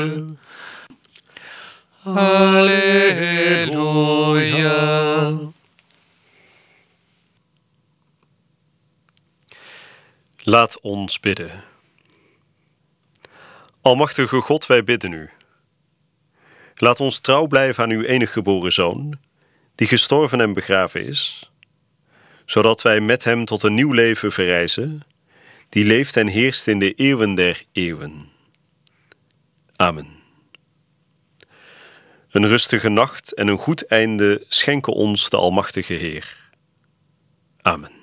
Halleluja. Laat ons bidden. Almachtige God, wij bidden u. Laat ons trouw blijven aan uw enige geboren Zoon, die gestorven en begraven is, zodat wij met hem tot een nieuw leven verrijzen, die leeft en heerst in de eeuwen der eeuwen. Amen. Een rustige nacht en een goed einde schenke ons de Almachtige Heer. Amen.